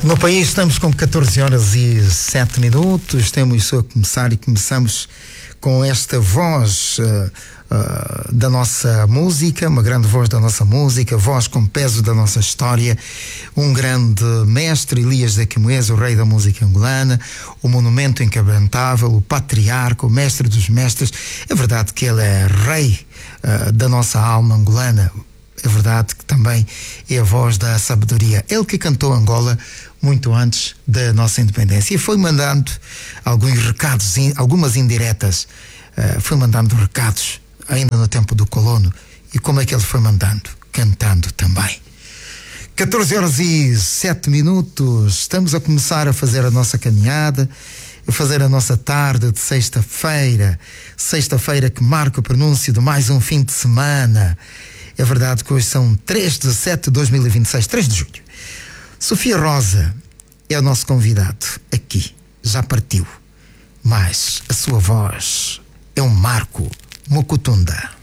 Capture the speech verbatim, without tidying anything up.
No país estamos com catorze horas e sete minutos, temos a começar e começamos com esta voz uh, uh, da nossa música, uma grande voz da nossa música, voz com peso da nossa história, um grande mestre, Elias da Quimoesa, o rei da música angolana, o monumento inquebrantável, o patriarca, o mestre dos mestres. É verdade que ele é rei uh, da nossa alma angolana. É verdade que também é a voz da sabedoria. Ele que cantou Angola muito antes da nossa independência e foi mandando alguns recados, algumas indiretas, uh, foi mandando recados ainda no tempo do colono. E como é que ele foi mandando? Cantando também. catorze horas e sete minutos, estamos a começar a fazer a nossa caminhada, a fazer a nossa tarde de sexta-feira, sexta-feira que marca o prenúncio de mais um fim de semana. É verdade que hoje são três de dezessete de dois mil e vinte e seis, três de julho. Sofia Rosa é o nosso convidado aqui, já partiu, mas a sua voz é um marco, Mocotunda.